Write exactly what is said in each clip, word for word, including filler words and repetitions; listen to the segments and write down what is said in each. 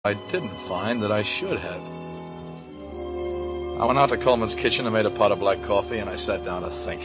I didn't find that I should have. I went out to Coleman's kitchen and made a pot of black coffee, and I sat down to think.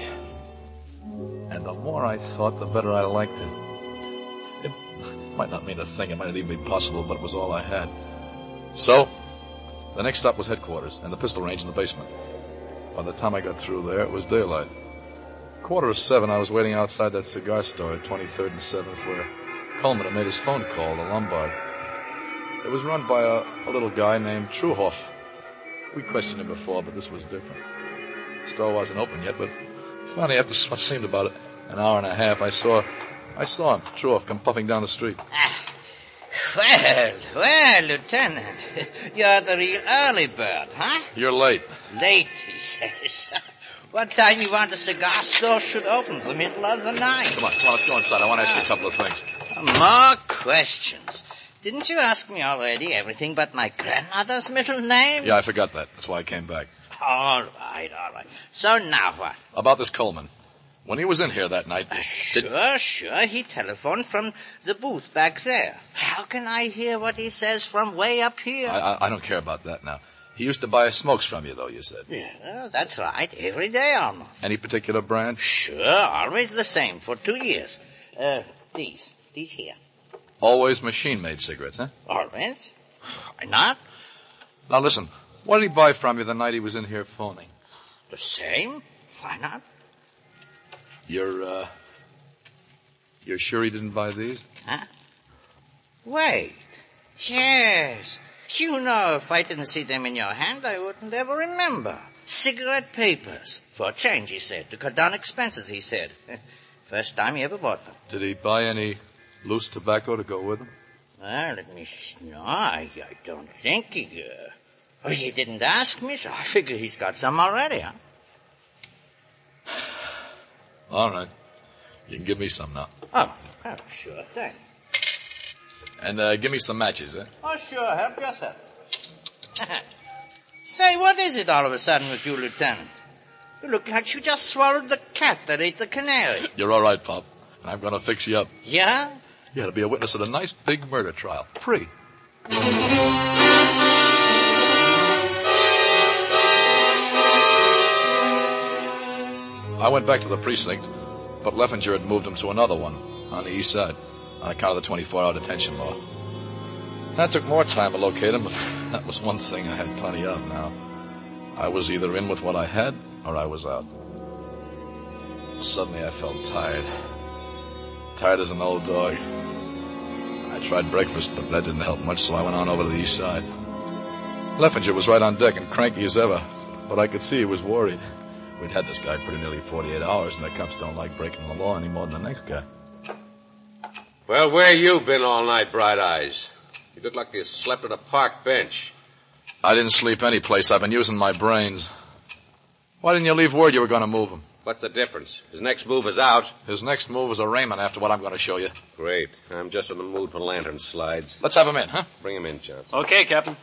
And the more I thought, the better I liked it. It might not mean a thing, it might not even be possible, but it was all I had. So, the next stop was headquarters, and the pistol range in the basement. By the time I got through there, it was daylight. Quarter of seven, I was waiting outside that cigar store at twenty-third and seventh, where Coleman had made his phone call to Lombard. It was run by a, a little guy named Truhoff. We questioned him before, but this was different. The store wasn't open yet, but finally, after what seemed about an hour and a half, I saw I saw him, Truhoff, come puffing down the street. Ah, well, well, Lieutenant, you're the real early bird, huh? You're late. Late, he says. What time you want the cigar store should open? The middle of the night. Come on, come on, let's go inside. I want to ask you a couple of things. More questions. Didn't you ask me already everything but my grandmother's middle name? Yeah, I forgot that. That's why I came back. All right, all right. So now what? About this Coleman. When he was in here that night... Uh, sure, did... sure. He telephoned from the booth back there. How can I hear what he says from way up here? I, I, I don't care about that now. He used to buy smokes from you, though, you said. Yeah, that's right. Every day almost. Any particular brand? Sure, always the same for two years. Uh, these. These here. Always machine-made cigarettes, huh? Always. Why not? Now listen, what did he buy from you the night he was in here phoning? The same? Why not? You're, uh... You're sure he didn't buy these? Huh? Wait. Yes. You know, if I didn't see them in your hand, I wouldn't ever remember. Cigarette papers. For a change, he said. To cut down expenses, he said. First time he ever bought them. Did he buy any loose tobacco to go with them? Well, let me see. No, I, I don't think he... Uh... Oh, he didn't ask me, so I figure he's got some already, huh? All right. You can give me some now. Oh, oh sure thing. And uh, give me some matches, eh? Oh, sure. Help yourself. Say, what is it all of a sudden with you, Lieutenant? You look like you just swallowed the cat that ate the canary. You're all right, Pop. And I'm going to fix you up. Yeah? Yeah, to be a witness at a nice big murder trial. Free. I went back to the precinct, but Leffinger had moved him to another one on the east side on account of the twenty-four hour detention law. That took more time to locate him, but that was one thing I had plenty of now. I was either in with what I had or I was out. Suddenly I felt tired. Tired as an old dog. I tried breakfast, but that didn't help much, so I went on over to the east side. Leffinger was right on deck and cranky as ever, but I could see he was worried. We'd had this guy pretty nearly forty-eight hours, and the cops don't like breaking the law any more than the next guy. Well, where you been all night, Bright Eyes? You look like you slept at a park bench. I didn't sleep any place. I've been using my brains. Why didn't you leave word you were going to move him? What's the difference? His next move is out. His next move is arraignment after what I'm going to show you. Great. I'm just in the mood for lantern slides. Let's have him in, huh? Bring him in, Johnson. Okay, Captain.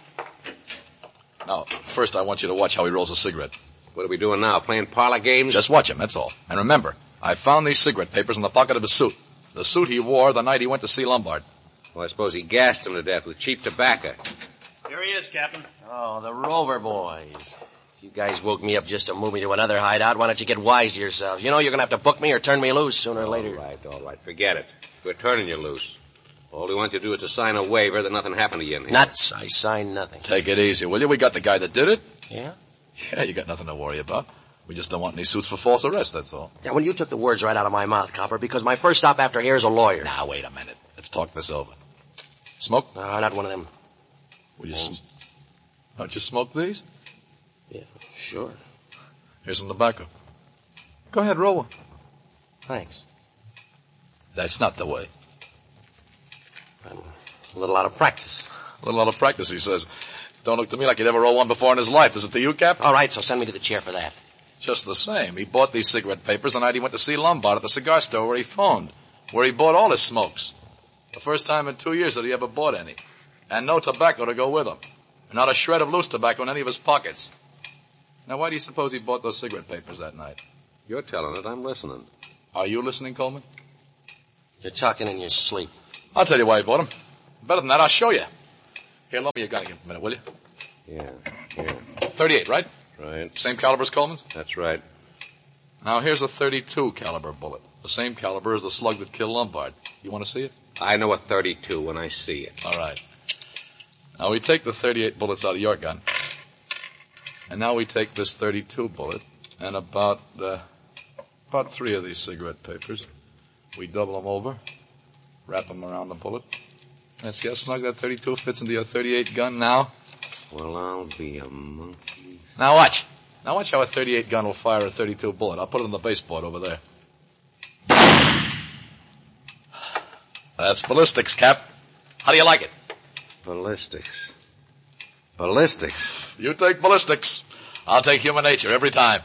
Now, first I want you to watch how he rolls a cigarette. What are we doing now, playing parlor games? Just watch him, that's all. And remember, I found these cigarette papers in the pocket of his suit. The suit he wore the night he went to see Lombard. Well, I suppose he gassed him to death with cheap tobacco. Here he is, Captain. Oh, the Rover boys. You guys woke me up just to move me to another hideout. Why don't you get wise to yourselves? You know you're going to have to book me or turn me loose sooner or later. All right, all right. Forget it. We're turning you loose. All we want you to do is to sign a waiver that nothing happened to you in here. Nuts. I signed nothing. Take it easy, will you? We got the guy that did it. Yeah? Yeah, you got nothing to worry about. We just don't want any suits for false arrest, that's all. Yeah, well, you took the words right out of my mouth, Copper, because my first stop after here is a lawyer. Now, wait a minute. Let's talk this over. Smoke? No, not one of them. Will you sm- Don't you smoke these? Yeah, sure. Here's some tobacco. Go ahead, roll one. Thanks. That's not the way. I'm a little out of practice. A little out of practice, he says. Don't look to me like he'd ever roll one before in his life. Is it to you, Cap? All right, so send me to the chair for that. Just the same. He bought these cigarette papers the night he went to see Lombard at the cigar store where he phoned, where he bought all his smokes. The first time in two years that he ever bought any. And no tobacco to go with them. And not a shred of loose tobacco in any of his pockets. Now, why do you suppose he bought those cigarette papers that night? You're telling it. I'm listening. Are you listening, Coleman? You're talking in your sleep. I'll tell you why he bought them. Better than that, I'll show you. Here, loan me your gun again for a minute, will you? Yeah, yeah. thirty-eight, right? Right. Same caliber as Coleman's? That's right. Now, here's a thirty-two caliber bullet. The same caliber as the slug that killed Lombard. You want to see it? I know a thirty-two when I see it. All right. Now, we take the thirty-eight bullets out of your gun. And now we take this thirty-two bullet and about, uh, about three of these cigarette papers. We double them over, wrap them around the bullet. And see how snug that thirty-two fits into your thirty-eight gun now? Well, I'll be a monkey. Now watch. Now watch how a thirty-eight gun will fire a thirty-two bullet. I'll put it on the baseboard over there. That's ballistics, Cap. How do you like it? Ballistics. Ballistics. You take ballistics. I'll take human nature every time.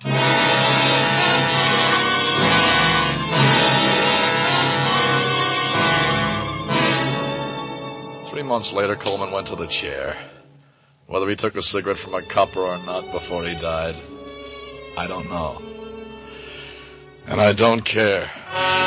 Three months later, Coleman went to the chair. Whether he took a cigarette from a copper or not before he died, I don't know. And I don't care.